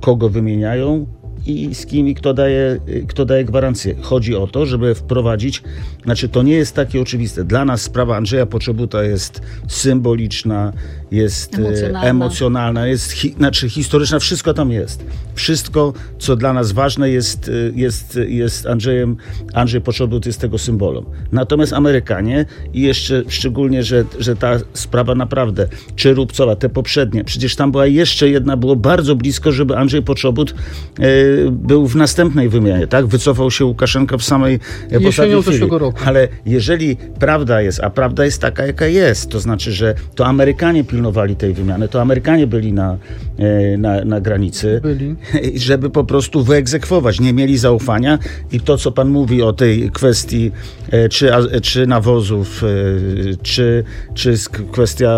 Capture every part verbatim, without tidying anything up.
kogo wymieniają i z kim i kto daje, kto daje gwarancję. Chodzi o to, żeby wprowadzić, znaczy to nie jest takie oczywiste. Dla nas sprawa Andrzeja Poczobuta jest symboliczna, jest emocjonalna, emocjonalna jest hi, znaczy historyczna, wszystko tam jest. Wszystko, co dla nas ważne jest, jest, jest Andrzejem, Andrzej Poczobut jest tego symbolem. Natomiast Amerykanie i jeszcze szczególnie, że, że ta sprawa naprawdę, czy Rubcowa, te poprzednie, przecież tam była jeszcze jedna, było bardzo blisko, żeby Andrzej Poczobut e, był w następnej wymianie, tak? Wycofał się Łukaszenka w samej ostatniej chwili. Roku. Ale jeżeli prawda jest, a prawda jest taka, jaka jest, to znaczy, że to Amerykanie pilnowali tej wymiany, to Amerykanie byli na, na, na granicy, byli. żeby po prostu wyegzekwować. Nie mieli zaufania i to, co pan mówi o tej kwestii czy, czy nawozów, czy, czy kwestia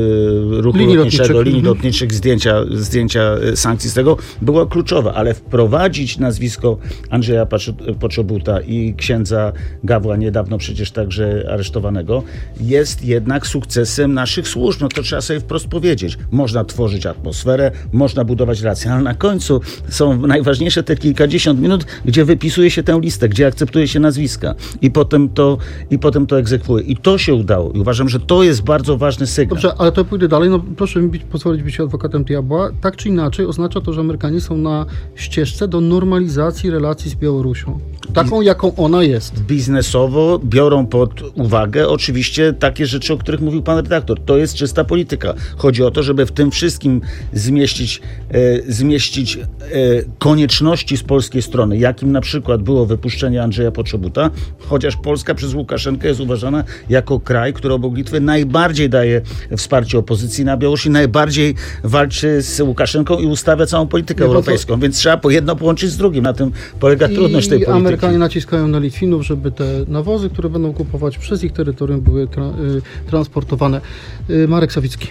ruchu linii lotniczego, lotniczych. linii lotniczych, zdjęcia, zdjęcia sankcji z tego, była kluczowa, ale wprowadzić nazwisko Andrzeja Poczobuta i księdza Gawła, niedawno przecież także aresztowanego, jest jednak sukcesem naszych służb. No to trzeba sobie wprost powiedzieć. Można tworzyć atmosferę, można budować relacje, ale na końcu są najważniejsze te kilkadziesiąt minut, gdzie wypisuje się tę listę, gdzie akceptuje się nazwiska i potem to, i potem to egzekwuje. I to się udało. I uważam, że to jest bardzo ważny sygnał. Dobrze, ale to pójdę dalej. No proszę mi być, pozwolić być adwokatem diabła. Tak czy inaczej oznacza to, że Amerykanie są na ścieżce do normalizacji relacji z Białorusią. Taką, jaką ona jest. Biznesowo biorą pod uwagę oczywiście takie rzeczy, o których mówił pan redaktor. To jest czysta polityka. Chodzi o to, żeby w tym wszystkim zmieścić, e, zmieścić e, konieczności z polskiej strony, jakim na przykład było wypuszczenie Andrzeja Poczobuta, chociaż Polska przez Łukaszenkę jest uważana jako kraj, który obok Litwy najbardziej daje wsparcie opozycji na Białorusi, najbardziej walczy z Łukaszenką i ustawia całą politykę Nie, europejską. to... Więc trzeba po jedno połączyć z drugim. Na tym polega I trudność tej polityki. Amerykanie naciskają na Litwinów, żeby te nawozy, które będą kupować przez ich terytorium, były tra- y, transportowane. Y, Marek Sawicki.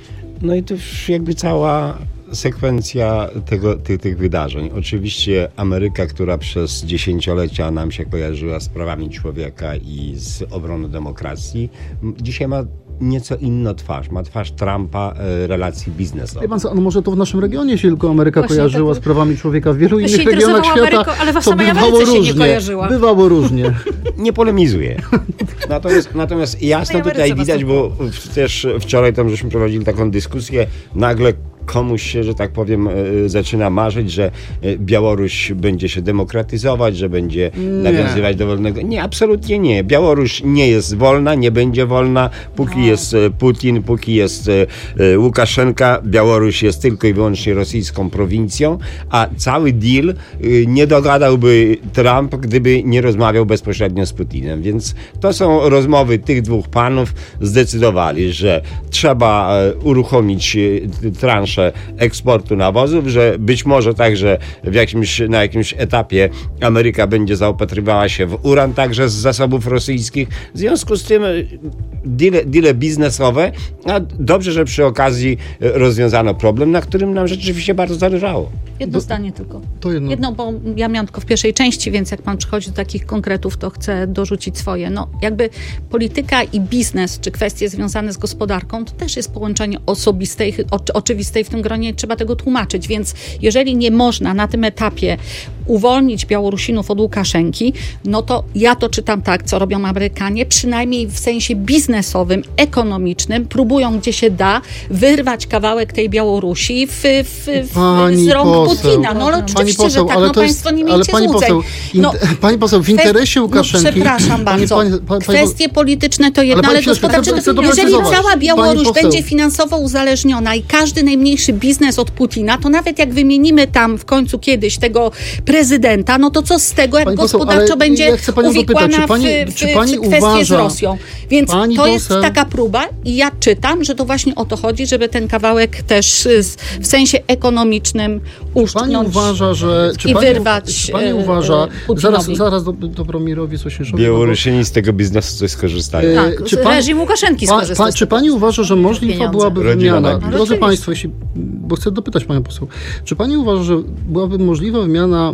No i to już jakby cała sekwencja tego, tych, tych wydarzeń. Oczywiście Ameryka, która przez dziesięciolecia nam się kojarzyła z prawami człowieka i z obroną demokracji, dzisiaj ma nieco inną twarz. Ma twarz Trumpa e, relacji biznesowych. Pan, no może to w naszym regionie się tylko Ameryka Właśnie kojarzyła tak, z prawami człowieka. W wielu ja innych regionach świata Ameryką, ale w to samej bywało Ameryce się różnie. nie kojarzyła. Bywało różnie. Nie polemizuję. Natomiast, natomiast jasno tutaj widać, bo też wczoraj tam żeśmy prowadzili taką dyskusję, nagle komuś się, że tak powiem, zaczyna marzyć, że Białoruś będzie się demokratyzować, że będzie nie. nawiązywać do wolnego... Nie, absolutnie nie. Białoruś nie jest wolna, nie będzie wolna, póki no. jest Putin, póki jest Łukaszenka. Białoruś jest tylko i wyłącznie rosyjską prowincją, a cały deal nie dogadałby Trump, gdyby nie rozmawiał bezpośrednio z Putinem. Więc to są rozmowy tych dwóch panów. Zdecydowali, że trzeba uruchomić transzę eksportu nawozów, że być może także w jakimś, na jakimś etapie Ameryka będzie zaopatrywała się w uran także z zasobów rosyjskich. W związku z tym deale, deale biznesowe, a dobrze, że przy okazji rozwiązano problem, na którym nam rzeczywiście bardzo zależało. Jedno do, zdanie tylko. To jedno. jedno, bo ja miałam tylko w pierwszej części, więc jak pan przychodzi do takich konkretów, to chcę dorzucić swoje. No jakby polityka i biznes, czy kwestie związane z gospodarką, to też jest połączenie osobistej, oczy, oczywistej w tym gronie, trzeba tego tłumaczyć, więc jeżeli nie można na tym etapie uwolnić Białorusinów od Łukaszenki, no to ja to czytam tak, co robią Amerykanie, przynajmniej w sensie biznesowym, ekonomicznym, próbują gdzie się da wyrwać kawałek tej Białorusi w, w, w, z rąk poseł, Putina. No ale oczywiście, poseł, że tak, no państwo nie miejcie pani złudzeń. Poseł, in, no, pani poseł, w interesie Łukaszenki... No, przepraszam bardzo. Pani, pani, pani, Kwestie polityczne to jedno, ale, ale gospodarcze to... Jeżeli cała Białoruś będzie finansowo uzależniona i każdy najmniejszy biznes od Putina, to nawet jak wymienimy tam w końcu kiedyś tego prezydenta, no to co z tego, jak pani gospodarczo poseł, będzie ja uwikłana dopytać, czy pani, w, w, czy pani w kwestię uważa, z Rosją. Więc to poseł... jest taka próba i ja czytam, że to właśnie o to chodzi, żeby ten kawałek też w sensie ekonomicznym uszczknąć pani uważa, że, i pani, wyrwać czy pani uważa, Putinowi. zaraz, zaraz do, Dobromirowi Sośnierzowi... Białorusini z tego biznesu coś skorzystają. Tak, czy pan, reżim Łukaszenki skorzysta. Pa, czy pani uważa, że możliwa byłaby wymiana... Rodzina, drodzy państwo, jeśli, bo chcę dopytać panią poseł, czy pani uważa, że byłaby możliwa wymiana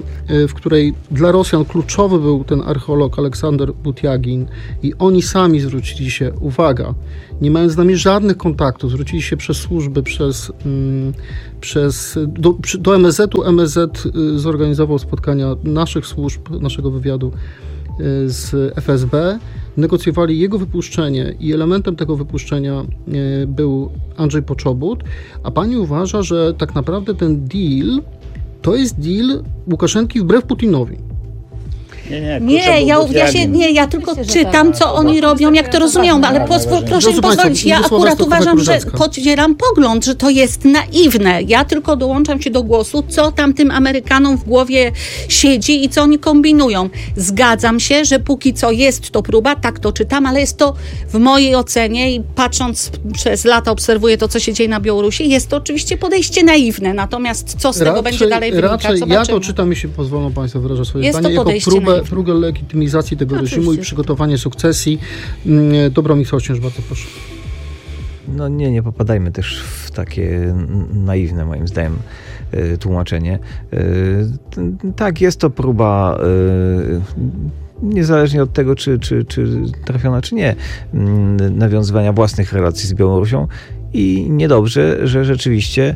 w której dla Rosjan kluczowy był ten archeolog Aleksander Butiagin i oni sami zwrócili się, uwaga, nie mając z nami żadnych kontaktów, zwrócili się przez służby, przez, mm, przez do, do M S Z-u. M S Z zorganizował spotkania naszych służb, naszego wywiadu z F S B, negocjowali jego wypuszczenie i elementem tego wypuszczenia był Andrzej Poczobut, a pani uważa, że tak naprawdę ten deal to jest deal Łukaszenki wbrew Putinowi. Nie, nie, Nie, ja, ja się, nie, ja tylko Myślę, że czytam, tak. co oni robią, jak to rozumieją, ale pozwól, proszę mi Drodzy pozwolić, państwo, ja Mirosława akurat uważam, że Stokowa-Krużewska. podzielam pogląd, że to jest naiwne. Ja tylko dołączam się do głosu, co tam tym Amerykanom w głowie siedzi i co oni kombinują. Zgadzam się, że póki co jest to próba, tak to czytam, ale jest to w mojej ocenie i patrząc przez lata obserwuję to, co się dzieje na Białorusi, jest to oczywiście podejście naiwne, natomiast co z tego będzie dalej wynikać, raczej zobaczymy. ja to czytam, jeśli pozwolą państwo wyrażać swoje Jest zdanie, to jako podejście próbę, naiwne. próbę legitymizacji tego No, reżimu i oczywiście. przygotowanie sukcesji. Mm, Dobromir Sośnierz, bardzo proszę. No nie, nie popadajmy też w takie n- naiwne, moim zdaniem, y, tłumaczenie. Y, t- Tak, jest to próba, y, niezależnie od tego, czy, czy, czy trafiona, czy nie, mm, nawiązywania własnych relacji z Białorusią. I niedobrze, że rzeczywiście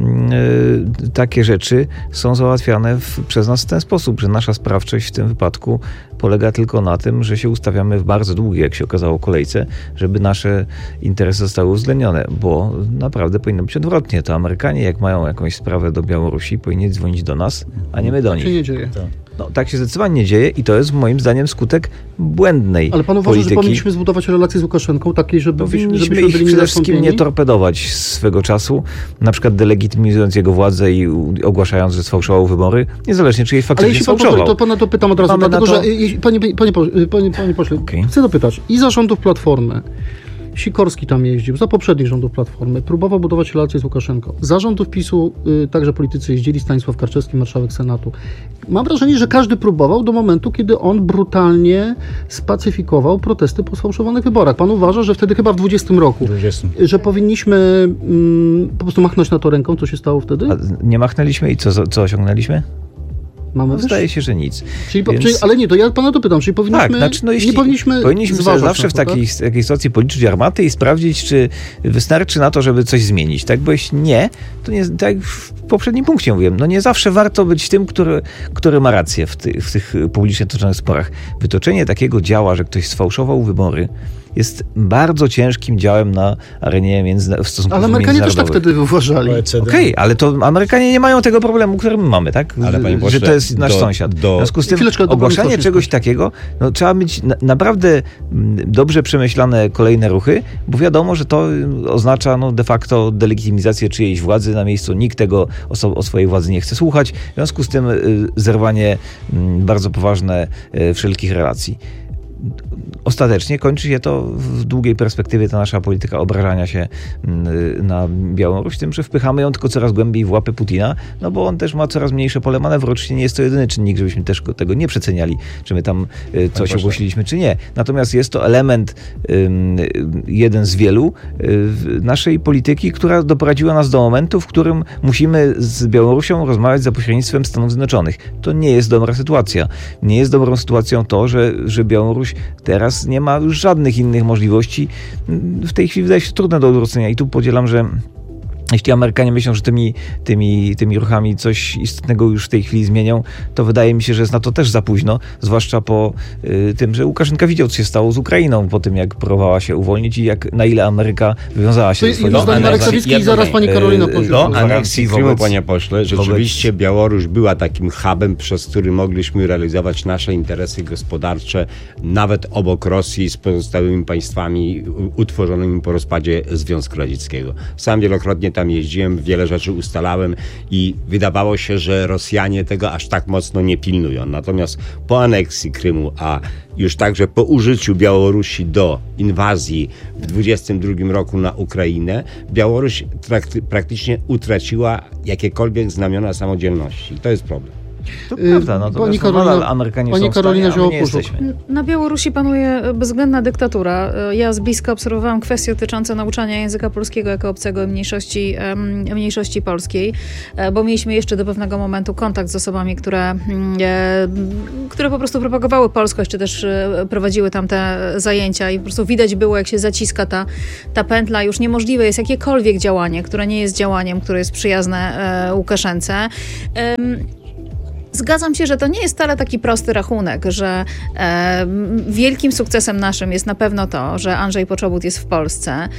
y, takie rzeczy są załatwiane w, przez nas w ten sposób, że nasza sprawczość w tym wypadku polega tylko na tym, że się ustawiamy w bardzo długiej, jak się okazało, kolejce, żeby nasze interesy zostały uwzględnione, bo naprawdę powinno być odwrotnie. To Amerykanie, jak mają jakąś sprawę do Białorusi, powinni dzwonić do nas, a nie my do Tak się nich. nie dzieje. No, tak się zdecydowanie nie dzieje i to jest moim zdaniem skutek błędnej Ale pan uważa, polityki. że powinniśmy zbudować relacje z Łukaszenką takiej, żeby Powinniśmy żebyśmy ich byli przede wszystkim nie niezastąpieni? torpedować swego czasu, na przykład delegitymizując jego władzę i u- ogłaszając, że sfałszował wybory, niezależnie czy jej Ale faktycznie jeśli pan pozwoli, sfałszował. to pana dopytam od razu, Mamy dlatego na to- że jeśli- panie, panie, panie, panie, panie pośle, Okej. chcę dopytać, i za rządów Platformy, Sikorski tam jeździł, za poprzednich rządów Platformy, próbował budować relacje z Łukaszenką. Za rządów PiSu y, także politycy jeździli, Stanisław Karczewski, marszałek Senatu. Mam wrażenie, że każdy próbował do momentu, kiedy on brutalnie spacyfikował protesty po sfałszowanych wyborach. Pan uważa, że wtedy chyba w dwudziestym roku, dwudziestym. że powinniśmy mm, po prostu machnąć na to ręką, co się stało wtedy? A nie machnęliśmy i co, co osiągnęliśmy? Mamy No, wyż- zdaje się, że nic. Czyli, po- Więc- czyli, ale nie, to ja pana dopytam, czyli powinniśmy, Tak, znaczy, no jeśli nie powinniśmy powinniśmy sobie zważać zawsze na w to, takiej, tak? takiej sytuacji policzyć armaty i sprawdzić, czy wystarczy na to, żeby coś zmienić. Tak, bo jeśli nie, to nie, tak jak w poprzednim punkcie mówiłem, no nie zawsze warto być tym, który, który ma rację w, ty, w tych publicznie toczonych sporach. Wytoczenie takiego działa, że ktoś sfałszował wybory, jest bardzo ciężkim działem na arenie między, w stosunku Ale Amerykanie też tak międzynarodowych. wtedy uważali. O E C D. Okej, ale to Amerykanie nie mają tego problemu, który my mamy, tak? Ale, panie że pośle, to jest nasz do- sąsiad. do- W związku z tym Chwileczkę, do ogłaszanie pani czegoś takiego, no, trzeba mieć na, naprawdę mm, dobrze przemyślane kolejne ruchy, bo wiadomo, że to y, oznacza no, de facto delegitymizację czyjejś władzy na miejscu. Nikt tego o, so, o swojej władzy nie chce słuchać. W związku z tym y, zerwanie y, bardzo poważne y, wszelkich relacji. Ostatecznie kończy się to w długiej perspektywie, ta nasza polityka obrażania się mm, na Białoruś tym, że wpychamy ją tylko coraz głębiej w łapy Putina, no bo on też ma coraz mniejsze pole manewru. Oczywiście nie jest to jedyny czynnik, żebyśmy też go- tego nie przeceniali, czy my tam y, coś pośle. ogłosiliśmy, czy nie. Natomiast jest to element, ym, y, jeden z wielu y, w naszej polityki, która doprowadziła nas do momentu, w którym musimy z Białorusią rozmawiać za pośrednictwem Stanów Zjednoczonych. To nie jest dobra sytuacja. Nie jest dobrą sytuacją to, że, że Białoruś teraz nie ma już żadnych innych możliwości. W tej chwili wydaje się trudne do odwrócenia i tu podzielam, że jeśli Amerykanie myślą, że tymi, tymi, tymi ruchami coś istotnego już w tej chwili zmienią, to wydaje mi się, że jest na to też za późno, zwłaszcza po y, tym, że Łukaszenka widział, co się stało z Ukrainą, po tym jak próbowała się uwolnić i jak, na ile Ameryka wywiązała się To ze jest swoich jedno zdanie Marek aneksji- Sawicki i jedno zaraz zdanie. pani Karolina Yy, Poziom. do Do aneksji aneksji wobec- Krymu, panie pośle, rzeczywiście wobec- Białoruś była takim hubem, przez który mogliśmy realizować nasze interesy gospodarcze, nawet obok Rosji z pozostałymi państwami u- utworzonymi po rozpadzie Związku Radzieckiego. Sam wielokrotnie tam jeździłem, wiele rzeczy ustalałem i wydawało się, że Rosjanie tego aż tak mocno nie pilnują. Natomiast po aneksji Krymu, a już także po użyciu Białorusi do inwazji w dwudziestym drugim roku na Ukrainę, Białoruś trakty, praktycznie utraciła jakiekolwiek znamiona samodzielności. I to jest problem. To prawda, no to Pani wiesz, no, Karolina- nadal Amerykanie Pani są w stanie, Karolina a my nie Zioło-Puszuk. jesteśmy. Na Białorusi panuje bezwzględna dyktatura. Ja z bliska obserwowałam kwestie dotyczące nauczania języka polskiego jako obcego mniejszości, em, mniejszości polskiej, e, bo mieliśmy jeszcze do pewnego momentu kontakt z osobami, które, mm, e, które po prostu propagowały polskość, czy też e, prowadziły tam te zajęcia i po prostu widać było, jak się zaciska ta, ta pętla. Już niemożliwe jest jakiekolwiek działanie, które nie jest działaniem, które jest przyjazne e, Łukaszence. Em, Zgadzam się, że to nie jest wcale taki prosty rachunek, że e, wielkim sukcesem naszym jest na pewno to, że Andrzej Poczobut jest w Polsce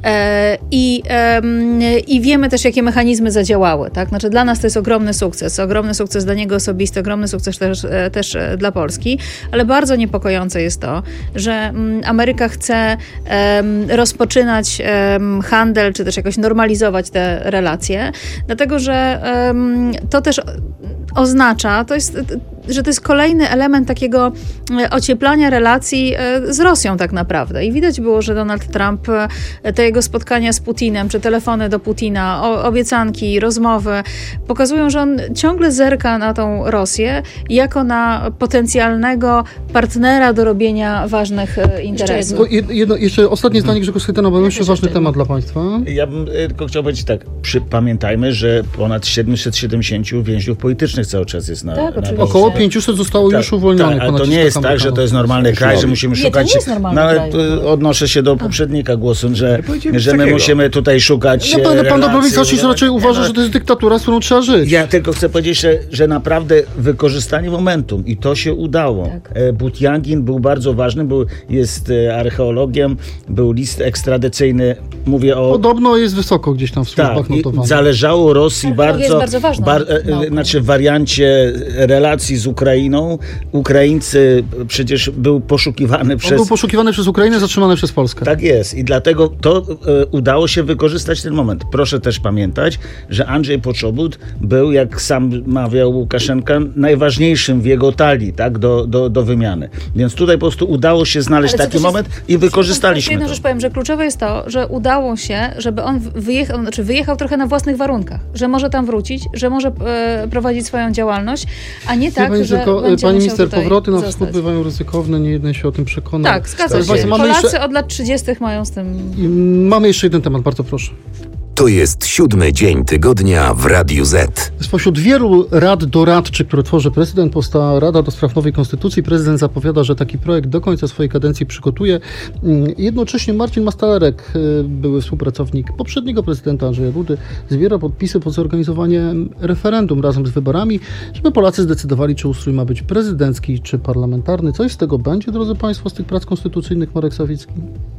e, i, e, i wiemy też, jakie mechanizmy zadziałały. Tak? Znaczy, dla nas to jest ogromny sukces, ogromny sukces dla niego osobisty, ogromny sukces też, e, też dla Polski, ale bardzo niepokojące jest to, że m, Ameryka chce e, rozpoczynać e, handel, czy też jakoś normalizować te relacje, dlatego że e, to też oznacza, to jest, że to jest kolejny element takiego ocieplania relacji z Rosją tak naprawdę. I widać było, że Donald Trump, te jego spotkania z Putinem, czy telefony do Putina, obiecanki, rozmowy, pokazują, że on ciągle zerka na tą Rosję jako na potencjalnego partnera do robienia ważnych interesów. Jedno, jedno, jeszcze ostatnie zdanie Grzegorz Schetyna, bo jeszcze ważny temat dla Państwa. Ja bym tylko chciał powiedzieć tak, przy, pamiętajmy, że ponad siedemset siedemdziesiąt więźniów politycznych cały czas jest na, Tak, na oczywiście. Rosji. Około pięćset zostało Tak, już uwolnionych. tak, po ale to nie naciskach jest tak, że to jest normalny kraj, że musimy Nie, to szukać... nie jest normalny no, ale kraj. to odnoszę się do poprzednika głosu, że, powiedziałem że my takiego. musimy tutaj szukać No, pan, pan relacji, Dobrowicz raczej uważa, że to jest dyktatura, z którą trzeba żyć. Ja tylko chcę powiedzieć, że, że naprawdę wykorzystanie momentum i to się udało. Tak. E, Butiagin był bardzo ważny, był, jest e, archeologiem, był list ekstradycyjny, mówię o... Podobno jest wysoko gdzieś tam w służbach Tak, i notowany. zależało Rosji Archeologia bardzo, jest bardzo ważną bar, e, nauką. znaczy w wariancie relacji z Ukrainą. Ukraińcy przecież był poszukiwany On przez... był poszukiwany przez Ukrainę, zatrzymany przez Polskę. Tak jest i dlatego to e, udało się wykorzystać ten moment. Proszę też pamiętać, że Andrzej Poczobut był, jak sam mawiał Łukaszenka, najważniejszym w jego talii, tak, do, do, do wymiany. Więc tutaj po prostu udało się znaleźć Ale co taki też moment jest- i wykorzystaliśmy Jedną to. rzecz powiem, że kluczowe jest to, że udało się, żeby on wyjechał, znaczy wyjechał trochę na własnych warunkach, że może tam wrócić, że może e, prowadzić swoją działalność, a nie tak, Pani, że tylko, będzie pani musiał minister, tutaj powroty na zostać. wschód bywają ryzykowne, nie jeden się o tym przekonał. Tak, zgadza Proszę się. państwa, mamy Polacy jeszcze, od lat trzydziestych mają z tym... i mamy jeszcze jeden temat, bardzo proszę. To jest siódmy dzień tygodnia w Radiu Z. Spośród wielu rad doradczych, które tworzy prezydent, powstała Rada do Spraw Nowej Konstytucji. Prezydent zapowiada, że taki projekt do końca swojej kadencji przygotuje. Jednocześnie Marcin Mastalerek, były współpracownik poprzedniego prezydenta Andrzeja Dudy, zbiera podpisy pod zorganizowaniem referendum razem z wyborami, żeby Polacy zdecydowali, czy ustrój ma być prezydencki, czy parlamentarny. Coś z tego będzie, drodzy Państwo, z tych prac konstytucyjnych, Marek Sawicki?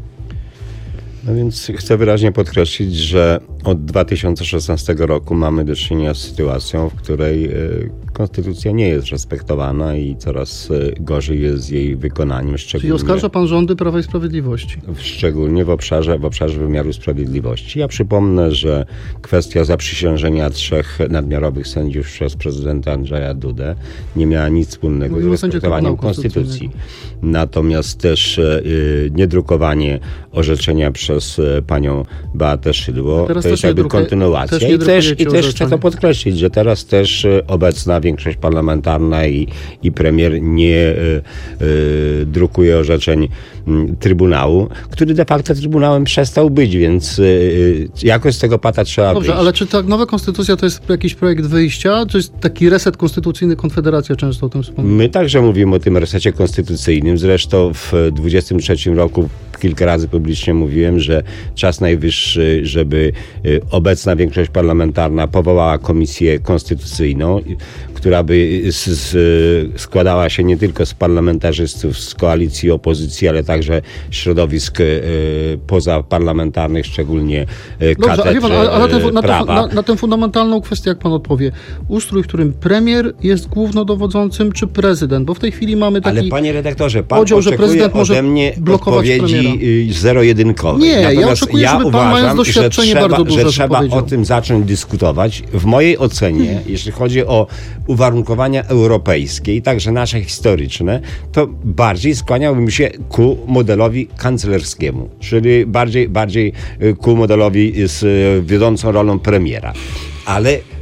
No więc chcę wyraźnie podkreślić, że od dwa tysiące szesnastego roku mamy do czynienia z sytuacją, w której y, konstytucja nie jest respektowana i coraz y, gorzej jest z jej wykonaniem, Czyli szczególnie, oskarża Pan rządy Prawa i Sprawiedliwości? w, szczególnie w obszarze, w obszarze wymiaru sprawiedliwości. Ja przypomnę, że kwestia zaprzysiężenia trzech nadmiarowych sędziów przez prezydenta Andrzeja Dudę nie miała nic wspólnego Mówimy o z sędziach respektowaniem Trybunału konstytucji. Natomiast też y, niedrukowanie orzeczenia przez y, panią Beatę Szydło Teraz to też jest nie jakby druku- kontynuacja. też nie I też, i drukujecie też chcę orzeczenia. to podkreślić, że teraz też y, obecna większość parlamentarna i, i premier nie y, y, drukuje orzeczeń y, Trybunału, który de facto Trybunałem przestał być, więc y, y, jakoś z tego pata trzeba Dobrze, wyjść. ale czy ta nowa konstytucja to jest jakiś projekt wyjścia? To jest taki reset konstytucyjny, Konfederacja często o tym wspomina. My także mówimy o tym resecie konstytucyjnym. Zresztą w dwudziestym trzecim roku kilka razy publicznie mówiłem, że czas najwyższy, żeby y, obecna większość parlamentarna powołała komisję konstytucyjną, y, która by z, z, składała się nie tylko z parlamentarzystów z koalicji opozycji, ale także środowisk y, pozaparlamentarnych, szczególnie y, Dobrze, a katedr wie pan, ale, ale ten, y, na, tę, prawa. na, na tę fundamentalną kwestię, jak pan odpowie, ustrój, w którym premier jest głównodowodzącym, czy prezydent? Bo w tej chwili mamy taki... Ale panie redaktorze, pan podział, że oczekuje prezydent może ode mnie blokować odpowiedzi y, zero-jedynkowej. Nie, ja Natomiast oczekuję, żeby pan, uważam, mając doświadczenie że trzeba, bardzo duże, że trzeba powiedział. o tym zacząć dyskutować. W mojej ocenie, jeśli chodzi o uwarunkowania europejskie i także nasze historyczne, to bardziej skłaniałbym się ku modelowi kanclerskiemu, czyli bardziej, bardziej y, ku modelowi z y, wiodącą rolą premiera. Ale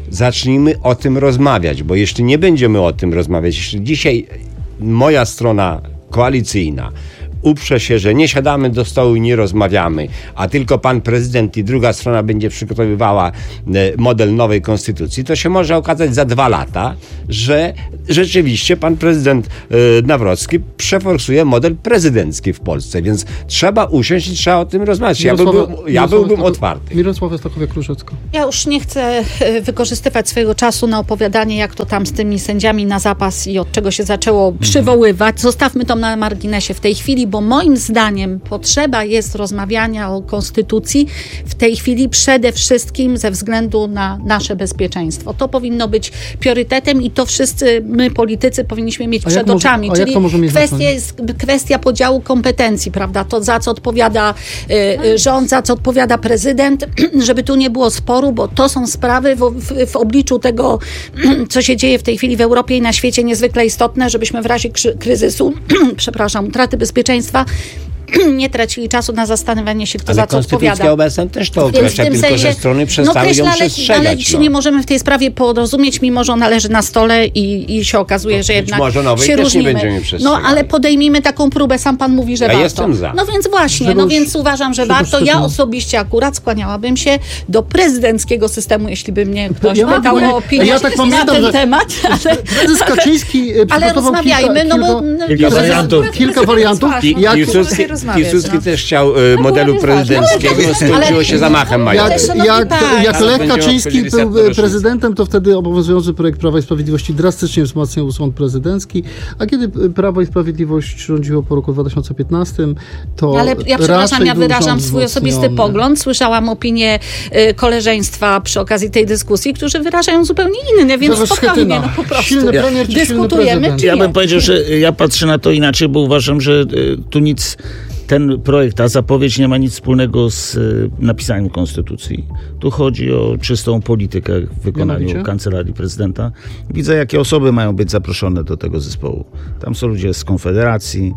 zacznijmy o tym rozmawiać, bo jeśli nie będziemy o tym rozmawiać, jeśli dzisiaj moja strona koalicyjna uprze się, że nie siadamy do stołu i nie rozmawiamy, a tylko pan prezydent i druga strona będzie przygotowywała model nowej konstytucji, to się może okazać za dwa lata, że rzeczywiście pan prezydent Nawrocki przeforsuje model prezydencki w Polsce, więc trzeba usiąść i trzeba o tym rozmawiać. Ja byłbym, ja byłbym otwarty. Mirosława Stachowiak-Różecka. Ja już nie chcę wykorzystywać swojego czasu na opowiadanie, jak to tam z tymi sędziami na zapas i od czego się zaczęło przywoływać. Zostawmy to na marginesie w tej chwili, bo moim zdaniem potrzeba jest rozmawiania o konstytucji w tej chwili przede wszystkim ze względu na nasze bezpieczeństwo. To powinno być priorytetem i to wszyscy my, politycy, powinniśmy mieć A przed jak może- oczami. a jak Czyli to może mieć kwestia znaczenie? jest kwestia podziału kompetencji, prawda? To za co odpowiada y, y, rząd, za co odpowiada prezydent, żeby tu nie było sporu, bo to są sprawy w, w, w obliczu tego, co się dzieje w tej chwili w Europie i na świecie niezwykle istotne, żebyśmy w razie krzy- kryzysu, przepraszam, utraty bezpieczeństwa nie tracili czasu na zastanawianie się, kto Ale za co konstytucja odpowiada. obecna też to Więc określa, w tym tylko sensie, że strony przestały no określa, ją ale, przestrzegać. ale się no. nie możemy w tej sprawie porozumieć, mimo że ona leży na stole i, i się okazuje, że być jednak może nowej się też nie różnimy. będziemy No przestrzegali. ale podejmijmy taką próbę, sam pan mówi, że Ja warto. jestem za. No więc właśnie, Żeby no już- więc uważam, że żeby warto. już Ja to- osobiście akurat skłaniałabym się do prezydenckiego systemu, jeśli by mnie ktoś Ja mam pytał ogólnie- o opinię ja tak na pamiętam, ten że- temat, ale, Prezes Kaczyński e, ale przygotował rozmawiajmy, kilka, no bo... kilka, no, kilka że- wariantów. kilka wariantów. Pi- Jak, Piłsudski, rozmawiać, Piłsudski no. też chciał e, modelu jest ważne. prezydenckiego, Ale- skończyło się zamachem jak- jak, majowym. Szanowni jak, państwo. jak Ale Lech będziemy Kaczyński obchodzili był setną rocznicę. prezydentem, to wtedy obowiązujący projekt Prawa i Sprawiedliwości drastycznie wzmacniał sąd prezydencki, a kiedy Prawo i Sprawiedliwość rządziło po roku dwa tysiące piętnastym, to Ale ja przepraszam, raczej ja był wyrażam rząd swój osobisty wzmocniony. pogląd. Słyszałam opinię y, koleżeństwa przy okazji tej dyskusji, którzy wyrażają zupełnie inny, więc Grzegorz spokojnie, Schetyna. no po prostu. Silny premier czy silny Dyskutujemy, prezydent? czy Ja nie? bym powiedział, że ja patrzę na to inaczej, bo uważam, że y, tu nic, ten projekt, ta zapowiedź nie ma nic wspólnego z y, napisaniem konstytucji. Tu chodzi o czystą politykę w wykonaniu Mianowicie? Kancelarii Prezydenta. Widzę, jakie osoby mają być zaproszone do tego zespołu. Tam są ludzie z Konfederacji,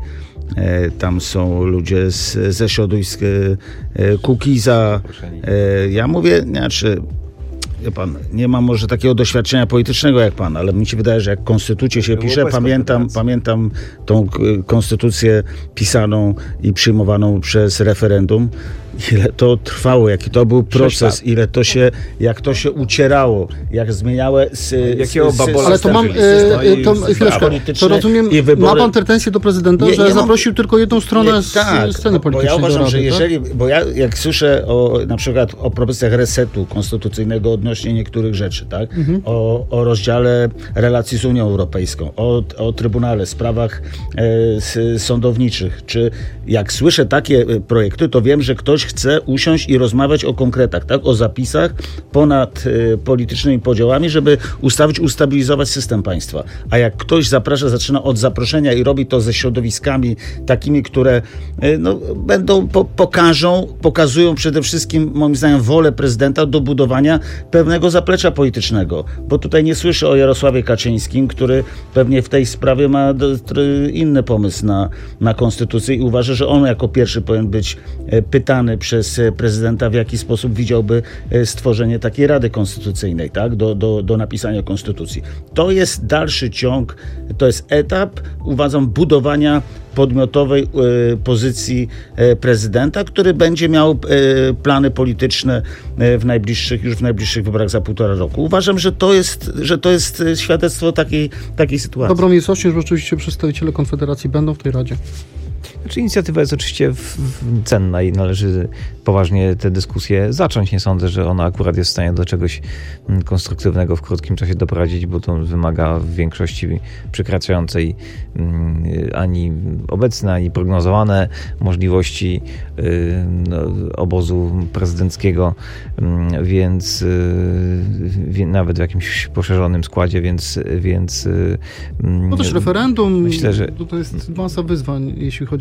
e, tam są ludzie z, ze środowisk e, Kukiza. E, ja mówię, znaczy... Wie pan, nie mam może takiego doświadczenia politycznego jak pan, ale mi się wydaje, że jak konstytucję się pisze, bez pamiętam, Konfederacji. pamiętam tą k- konstytucję pisaną i przyjmowaną przez referendum, ile to trwało, jaki to był proces, lat. ile to się, jak to się ucierało, jak zmieniały z, Jakiego babola Ale to mam, system, e, e, to, system chwileczkę, polityczny to rozumiem, i wybory. ma pan pretensje do prezydenta, Nie, że nie mam- zaprosił tylko jedną stronę z tak, sceny bo politycznej ja uważam, do Rady, że tak? jeżeli, bo ja jak słyszę o, na przykład o propozycjach resetu konstytucyjnego odnośnie niektórych rzeczy, tak? Mhm. O, o rozdziale relacji z Unią Europejską, o, o Trybunale, sprawach e, s- sądowniczych, czy jak słyszę takie e, projekty, to wiem, że ktoś chce usiąść i rozmawiać o konkretach, tak? O zapisach ponad e, politycznymi podziałami, żeby ustawić, ustabilizować system państwa. A jak ktoś zaprasza, zaczyna od zaproszenia i robi to ze środowiskami takimi, które e, no, będą, po, pokażą, pokazują przede wszystkim, moim zdaniem, wolę prezydenta do budowania pewnego zaplecza politycznego. Bo tutaj nie słyszę o Jarosławie Kaczyńskim, który pewnie w tej sprawie ma do, tr- inny pomysł na, na konstytucję i uważa, że on jako pierwszy powinien być e, pytany przez e, prezydenta, w jaki sposób widziałby e, stworzenie takiej Rady Konstytucyjnej, tak? Do, do, do napisania konstytucji. To jest dalszy ciąg, to jest etap, uważam, budowania podmiotowej e, pozycji e, prezydenta, który będzie miał e, plany polityczne e, w najbliższych, już w najbliższych wyborach za półtora roku. Uważam, że to jest, że to jest e, świadectwo takiej, takiej sytuacji. Dobromir Sośnierz, że oczywiście przedstawiciele Konfederacji będą w tej Radzie. Znaczy, inicjatywa jest oczywiście w, w cenna i należy poważnie te dyskusje zacząć. Nie sądzę, że ona akurat jest w stanie do czegoś mm, konstruktywnego w krótkim czasie doprowadzić, bo to wymaga w większości przekraczającej mm, ani obecne, ani prognozowane możliwości y, no, obozu prezydenckiego, mm, więc y, wie, nawet w jakimś poszerzonym składzie, więc, więc y, No też referendum, myślę, że to, to jest masa wyzwań, jeśli chodzi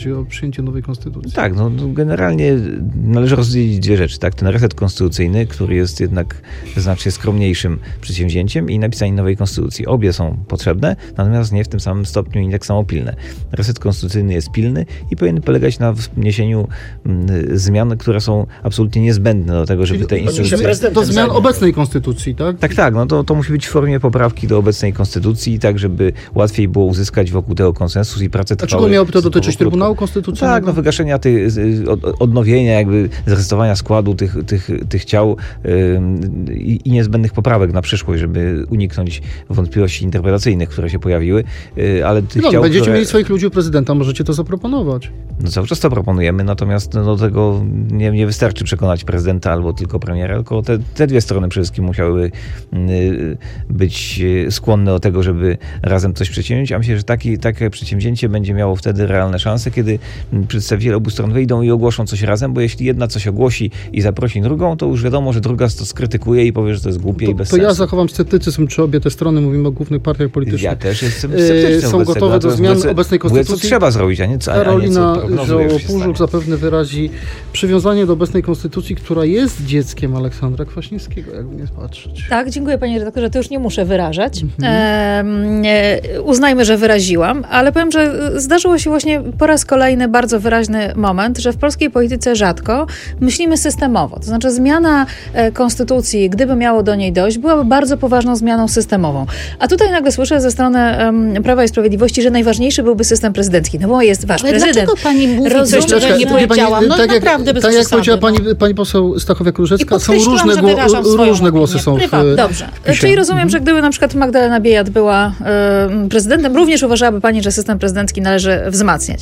chodzi o przyjęcie nowej konstytucji? Tak, no, no generalnie należy rozdzielić dwie rzeczy. Tak? Ten reset konstytucyjny, który jest jednak znacznie skromniejszym przedsięwzięciem i napisanie nowej konstytucji. Obie są potrzebne, natomiast nie w tym samym stopniu i tak samo pilne. Reset konstytucyjny jest pilny i powinien polegać na wniesieniu mm, zmian, które są absolutnie niezbędne do tego, żeby te instytucje... Do zmian obecnej konstytucji, tak? Tak, tak. No to, to musi być w formie poprawki do obecnej konstytucji, tak żeby łatwiej było uzyskać wokół tego konsensus i pracę trwały. Dlaczego miałoby to dotyczyć krótko. Trybunału Konstytucyjnego? Tak, no wygaszenia tych, odnowienia, jakby zresetowania składu tych, tych, tych ciał yy, i niezbędnych poprawek na przyszłość, żeby uniknąć wątpliwości interpretacyjnych, które się pojawiły, yy, ale tych no, ciał, będziecie które... mieli swoich ludzi u prezydenta, możecie to zaproponować. No cały czas to proponujemy, natomiast no, do tego nie, nie wystarczy przekonać prezydenta albo tylko premiera, tylko te, te dwie strony przede wszystkim musiały yy, być skłonne do tego, żeby razem coś przedsięwziąć, a myślę, że taki, takie przedsięwzięcie będzie miało wtedy realne szanse, kiedy przedstawiciele obu stron wyjdą i ogłoszą coś razem, bo jeśli jedna coś ogłosi i zaprosi drugą, to już wiadomo, że druga to skrytykuje i powie, że to jest głupie to, i bez to sensu. ja zachowam sceptycyzm, czy obie te strony, mówimy o głównych partiach politycznych. Ja też jestem sceptyczny. Są gotowe tego, do zmian mówię, obecnej konstytucji. Mówię, co trzeba zrobić, a nie co, Karolina Żoło-Półżuk zapewne wyrazi przywiązanie do obecnej konstytucji, która jest dzieckiem Aleksandra Kwaśniewskiego, jakby nie patrzeć. Tak, dziękuję panie redaktorze, to już nie muszę wyrażać. Mhm. E, uznajmy, że wyraziłam, ale powiem, że zdarzyło się właśnie po raz kolejny bardzo wyraźny moment, że w polskiej polityce rzadko myślimy systemowo. To znaczy zmiana e, konstytucji, gdyby miało do niej dojść, byłaby bardzo poważną zmianą systemową. A tutaj nagle słyszę ze strony um, Prawa i Sprawiedliwości, że najważniejszy byłby system prezydencki. No bo jest wasz Ale prezydent. dlaczego pani mówi coś, Czekaj, czego nie czekaj, powiedziałam? No tak naprawdę jak, bez tak jak przesady, powiedziała no. pani, pani poseł Stachowiak-Różecka, I są podkreśliłam, różne, że wyrażam gło, swoją różne głosy opinię. są w, Dobrze. pisie. Czyli rozumiem, że gdyby na przykład Magdalena Biejat była y, prezydentem, również uważałaby pani, że system prezydencki należy wzmacniać.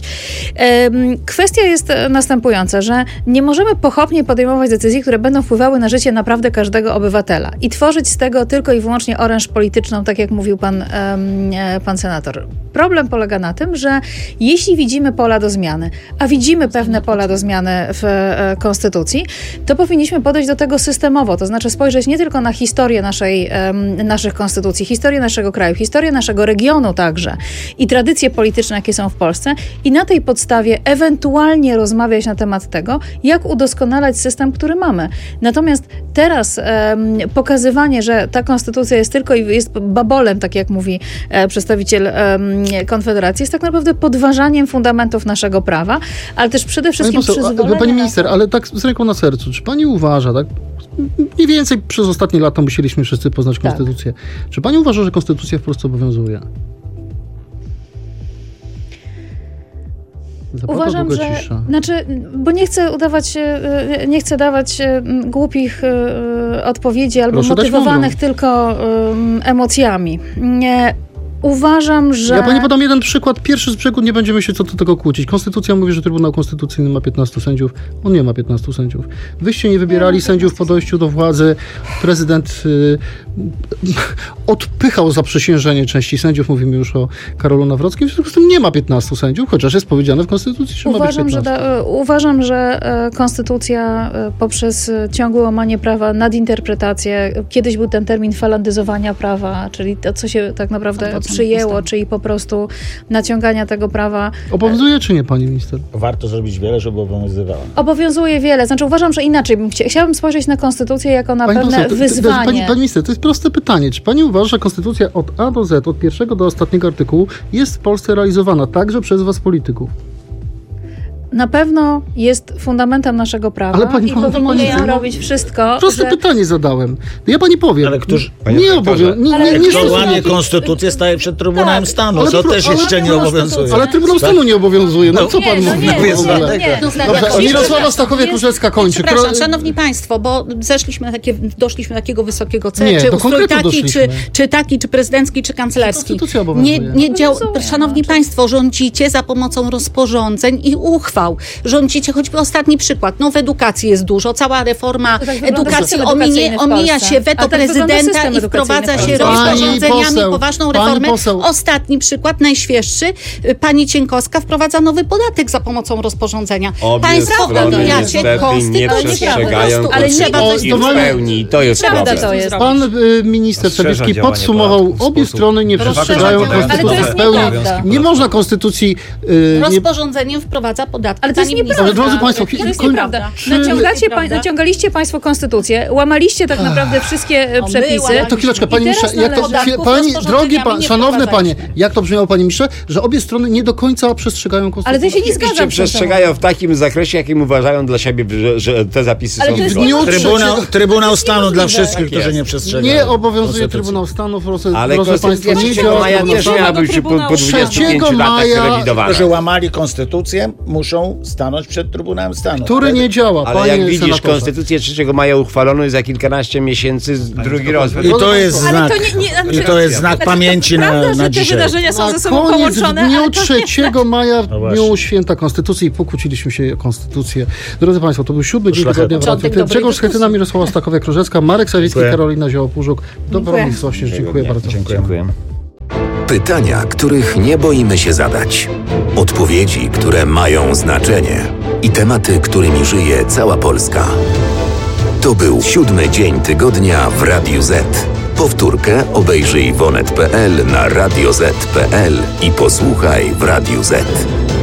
Y, kwestia jest następująca, że nie możemy pochopnie podejmować decyzji, które będą wpływały na życie naprawdę każdego obywatela i tworzyć z tego tylko i wyłącznie oręż polityczną, tak jak mówił pan, y, pan senator. Problem polega na tym, że jeśli widzimy pola do zmiany, a widzimy pewne pola do zmiany w y, Konstytucji, to powinniśmy podejść do tego systemowo, to znaczy spojrzeć nie tylko na historię naszej, um, naszych konstytucji, historię naszego kraju, historię naszego regionu także i tradycje polityczne, jakie są w Polsce i na tej podstawie ewentualnie rozmawiać na temat tego, jak udoskonalać system, który mamy. Natomiast teraz um, pokazywanie, że ta konstytucja jest tylko i jest babolem, tak jak mówi e, przedstawiciel um, Konfederacji, jest tak naprawdę podważaniem fundamentów naszego prawa, ale też przede wszystkim Pani, poseł, a, pani minister, ale tak z ręką na sercu, czy pani uważa, tak? Mniej więcej przez ostatnie lata musieliśmy wszyscy poznać konstytucję. Tak. Czy pani uważa, że konstytucja w Polsce obowiązuje? Zapada Uważam, że, cisza. znaczy, bo nie chcę udawać, nie chcę dawać głupich odpowiedzi albo Proszę motywowanych tylko emocjami. Nie. Uważam, że... Ja pani podam jeden przykład. Pierwszy z brzegu, nie będziemy się co do tego kłócić. Konstytucja mówi, że Trybunał Konstytucyjny ma piętnastu sędziów. On nie ma piętnastu sędziów. Wyście nie wybierali sędziów po dojściu do władzy. Prezydent y, odpychał zaprzysiężenie części sędziów. Mówimy już o Karolu Nawrockim. W związku z tym nie ma piętnastu sędziów, chociaż jest powiedziane w Konstytucji, że uważam, ma być piętnastu. Że da, uważam, że Konstytucja poprzez ciągłe łamanie prawa, nadinterpretację, kiedyś był ten termin falandyzowania prawa, czyli to, co się tak naprawdę przyjęło, czyli po prostu naciągania tego prawa. Obowiązuje czy nie, pani minister? Warto zrobić wiele, żeby obowiązywała. Obowiązuje wiele. Znaczy uważam, że inaczej bym chciała. Chciałabym spojrzeć na konstytucję jako na pani pewne poseł, to, to, wyzwanie. Pani, pani minister, to jest proste pytanie. Czy pani uważa, że konstytucja od A do Z, od pierwszego do ostatniego artykułu jest w Polsce realizowana także przez was polityków? Na pewno jest fundamentem naszego prawa. Ale pani, i pani, powinniśmy pani, robić wszystko. Proste że... pytanie zadałem. Ja pani powiem. Ale któż... Nie obowiązuje. Nie, nie, nie, Kto nie łamie konstytucję, staje przed Trybunałem Tak. Stanu. Ale To pro- też ale jeszcze nie Trybunał obowiązuje. Ale Trybunał Stanu nie obowiązuje. No, No, co pan nie, mówi? nie, w nie, ogóle? nie, nie. Dobrze, Jeszcze Mirosława raz. Stachowiak-Różecka kończy. Przepraszam, Kro- szanowni państwo, bo zeszliśmy na takie, doszliśmy do takiego wysokiego Nie, celu, czy do ustrój konkretu taki, czy, doszliśmy. czy taki, czy prezydencki, czy kanclerski. Konstytucja obowiązuje. Nie, nie dział... Obowiązuje, Szanowni no, państwo, rządzicie za pomocą rozporządzeń i uchwał. uchwał. Rządzicie, choćby ostatni przykład, no w edukacji jest dużo, cała reforma To tak wygląda edukacji system ominie, edukacyjny w omija Polsce. się weto A tak wygląda prezydenta system i wprowadza edukacyjny się w Polsce. rozporządzeniami Pani poseł, poważną pani reformę. poseł. Ostatni przykład, najświeższy, pani Cienkowska wprowadza nowy podatek za pomocą rozporządzenia. Obie Państwo strony omijacie niestety nie konstytucję. przestrzegają Po prostu, ale trzeba coś konstytucji to w mamy- pełni i to jest Prawda problem. to jest. Pan y, minister Ostrzeża Cegielski działanie podsumował, Polaków w obie sposób strony nie rozważny. przestrzegają Ale to jest konstytucji w nieprawda. pełni. Nie można konstytucji... Y, nie, Rozporządzeniem wprowadza podatki. Ale to jest Panie ministrze. nieprawda. Ale drodzy państwo, To jest koń- nieprawda. czy- Naciągacie, pa, Nieprawda? naciągaliście państwo konstytucję, łamaliście tak naprawdę wszystkie e, my przepisy. łamaliśmy. To chwileczkę, panie I teraz ministrze, jak to, należy- chwil- pani, drogie rozporządzeniami pan, nie szanowne panie, wprowadzaliśmy. jak to brzmiało, panie ministrze, że obie strony nie do końca przestrzegają konstytucji? Ale to się nie Oczywiście zgadzam z tym, co przestrzegają w takim zakresie, jakim uważają dla siebie, że, że te zapisy Ale są to jest zgodne. nie- Trybunał, Trybunał Stanu dla wszystkich, Tak którzy jest. nie przestrzegają. Nie obowiązuje Konstytucji. Trybunał Stanu, proszę, Ale proszę państwa, konstytucja nie trzeciego działa maja Trybunał też Stanu. miała być po, po dwudziestu pięciu trzeciego latach maja- rewidowana. Którzy łamali konstytucję, muszą stanąć przed Trybunałem Stanu. Który nie działa, Ale panie jak widzisz, senatorze. konstytucję trzeciego maja uchwalono i za kilkanaście miesięcy drugi raz. I to jest Ale znak, to nie- nie- znaczy- i to jest znak Znaczy, pamięci prawda, na, że na te dzisiaj. wydarzenia są Na ze sobą koniec, połączone, w dniu ale to nie- trzeciego maja, w No dniu właśnie. święta Konstytucji, pokłóciliśmy się o Konstytucję. Drodzy państwo, to był siódmy dzień Szlachetny. tygodnia w Radiu. Początek dobrej Grzegorz dyskusji. Schetyna, Mirosława Stakowiak-Różecka, Marek Sawicki, Dziękuję. Karolina Zioło-Półżuk. Dobromir Sośnierz, dziękuję bardzo. Dziękuję. Dziękuję. Pytania, których nie boimy się zadać. Odpowiedzi, które mają znaczenie. I tematy, którymi żyje cała Polska. To był siódmy dzień tygodnia w Radiu Z. Powtórkę obejrzyj w onet kropka pe el, na radio zet kropka pe el i posłuchaj w Radiu Z.